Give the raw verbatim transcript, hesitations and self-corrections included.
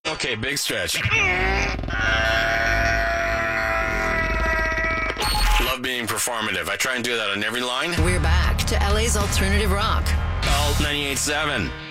Okay, big stretch. Love being performative. I try and do that on every line. We're back to L A's alternative rock. L ninety-eight point seven.